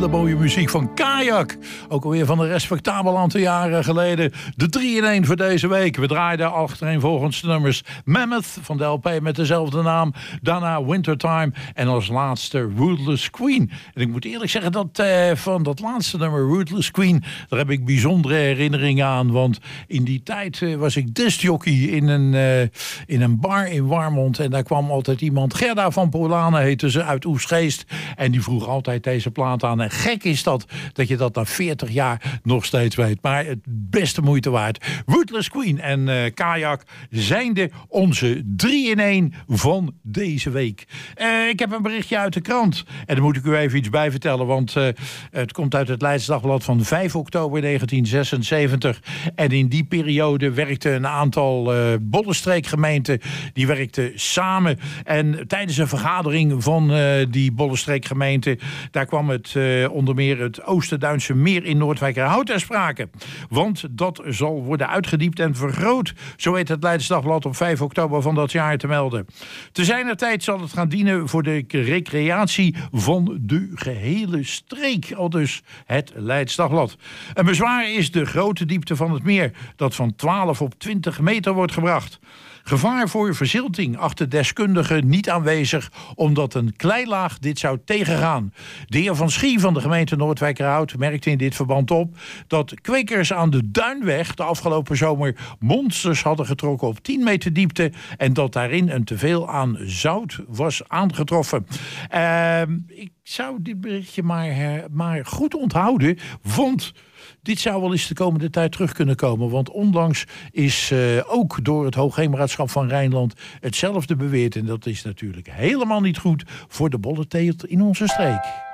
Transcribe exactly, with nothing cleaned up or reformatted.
hele mooie muziek van Kajak. Ook alweer van een respectabel aantal jaren geleden. De drie in één voor deze week. We draaiden achtereenvolgens de nummers Mammoth van de L P met dezelfde naam. Daarna Wintertime. En als laatste Ruthless Queen. En ik moet eerlijk zeggen dat uh, van dat laatste nummer Ruthless Queen, daar heb ik bijzondere herinneringen aan. Want in die tijd uh, was ik discjockey in een, uh, in een bar in Warmond. En daar kwam altijd iemand, Gerda van Polanen heette ze, uit Oesgeest. En die vroeg altijd deze plaat aan. En gek is dat, dat je dat na veertig jaar nog steeds weet. Maar het beste moeite waard. Ruthless Queen en uh, Kajak zijnde onze drie in één van deze week. Uh, ik heb een berichtje uit de krant. En daar moet ik u even iets bij vertellen. Want uh, het komt uit het Leids Dagblad van vijf oktober negentien zesenzeventig. En in die periode werkten een aantal uh, Bollenstreekgemeenten. Die werkten samen. En tijdens een vergadering van uh, die Bollenstreekgemeente, daar kwam het uh, onder meer het Oosterduinse meer in Noordwijkerhout ter sprake. Want dat zal worden uitgediept en vergroot. Zo weet het Leids Dagblad op vijf oktober van dat jaar te melden. Te zijner tijd zal het gaan dienen voor de recreatie van de gehele streek. Al dus het Leids Dagblad. Een bezwaar is de grote diepte van het meer, dat van twaalf op twintig meter wordt gebracht. Gevaar voor verzilting achter deskundigen niet aanwezig, omdat een kleilaag dit zou tegengaan. De heer Van Schie van de gemeente Noordwijkerhout merkte in dit verband op dat kwekers aan de Duinweg de afgelopen zomer monsters hadden getrokken op tien meter diepte en dat daarin een teveel aan zout was aangetroffen. Uh, ik zou dit berichtje maar, uh, maar goed onthouden, want dit zou wel eens de komende tijd terug kunnen komen. Want onlangs is uh, ook door het Hoogheemraadschap van Rijnland hetzelfde beweerd. En dat is natuurlijk helemaal niet goed voor de bollenteelt in onze streek.